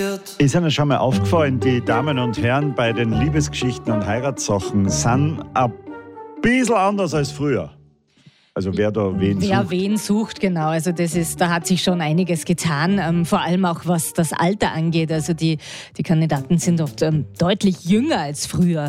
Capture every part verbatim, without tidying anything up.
wird. Ist Ihnen schon mal aufgefallen, die Damen und Herren bei den Liebesgeschichten und Heiratssachen sind ein bisschen anders als früher. Also wer da wen wer sucht. Wer wen sucht, genau. Also das ist, da hat sich schon einiges getan, ähm, vor allem auch was das Alter angeht. Also die, die Kandidaten sind oft ähm, deutlich jünger als früher.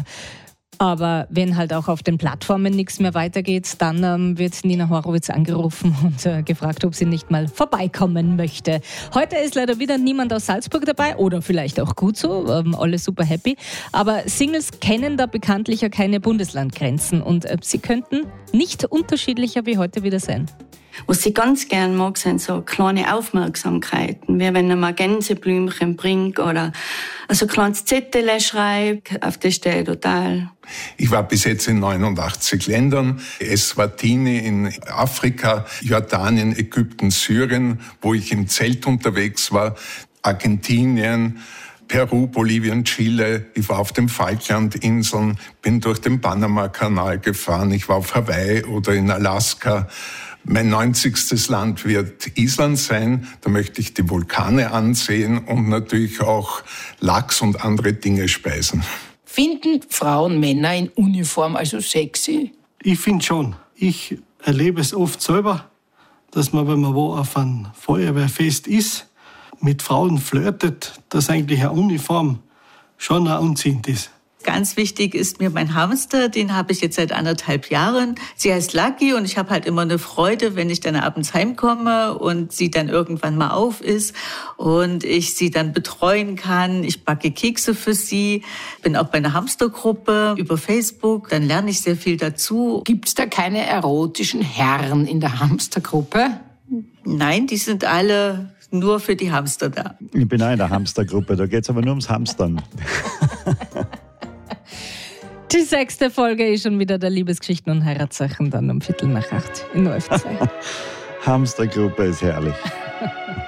Aber wenn halt auch auf den Plattformen nichts mehr weitergeht, dann ähm, wird Nina Horowitz angerufen und äh, gefragt, ob sie nicht mal vorbeikommen möchte. Heute ist leider wieder niemand aus Salzburg dabei oder vielleicht auch gut so, ähm, alle super happy. Aber Singles kennen da bekanntlich ja keine Bundeslandgrenzen und äh, sie könnten nicht unterschiedlicher wie heute wieder sein. Was ich ganz gern mag, sind so kleine Aufmerksamkeiten, wie wenn er mal Gänseblümchen bringt oder also ein kleines Zettel schreibt, auf das stehe ich total. Ich war bis jetzt in neunundachtzig Ländern, Eswatini in Afrika, Jordanien, Ägypten, Syrien, wo ich im Zelt unterwegs war, Argentinien, Peru, Bolivien, Chile. Ich war auf den Falklandinseln, bin durch den Panama-Kanal gefahren, ich war auf Hawaii oder in Alaska. Mein neunzigstes Land wird Island sein. Da möchte ich die Vulkane ansehen und natürlich auch Lachs und andere Dinge speisen. Finden Frauen Männer in Uniform also sexy? Ich finde schon. Ich erlebe es oft selber, dass man, wenn man wo auf einem Feuerwehrfest ist, mit Frauen flirtet, dass eigentlich eine Uniform schon auch anziehend ist. Ganz wichtig ist mir mein Hamster, den habe ich jetzt seit anderthalb Jahren. Sie heißt Lucky und ich habe halt immer eine Freude, wenn ich dann abends heimkomme und sie dann irgendwann mal auf ist und ich sie dann betreuen kann. Ich backe Kekse für sie, bin auch bei einer Hamstergruppe über Facebook, dann lerne ich sehr viel dazu. Gibt es da keine erotischen Herren in der Hamstergruppe? Nein, die sind alle nur für die Hamster da. Ich bin auch in der Hamstergruppe, da geht es aber nur ums Hamstern. Die sechste Folge ist schon wieder der Liebesgeschichten und Heiratssachen, dann um Viertel nach acht in O F zwei. Hamstergruppe ist herrlich.